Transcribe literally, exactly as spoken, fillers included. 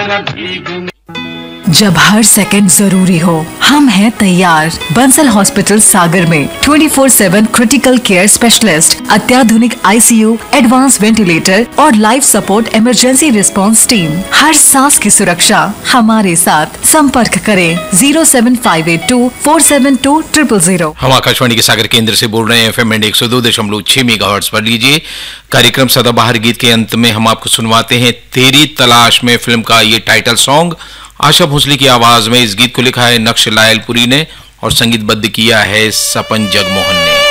जब हर सेकंड जरूरी हो, हम हैं तैयार। बंसल हॉस्पिटल सागर में twenty four seven critical care specialist, अत्याधुनिक आईसीयू, एडवांस वेंटिलेटर और life support emergency response team. हर सांस की सुरक्षा हमारे साथ। संपर्क करें zero seven five eight to four seven to triple zero. हम आकाशवाणी के सागर केंद्र से बोल रहे हैं एफ एम एंड एक सौ दो दशमलव छह मेगाहर्ट्ज पर। लीजिए कार्यक्रम सदाबहार गीत के अंत में हम आपको सुनवाते हैं तेरी तलाश में फिल्म का ये टाइटल सॉन्ग। आशा भोसले की आवाज में इस गीत को लिखा है नक्श लायलपुरी ने और संगीतबद्ध किया है सपन जगमोहन ने।